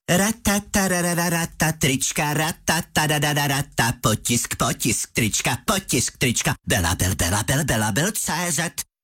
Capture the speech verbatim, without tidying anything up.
Ratatarararata, trička, ratatadadadata, potisk, potisk, trička, potisk, trička, Bela, bel, bela, bel, bela, bel, C Z.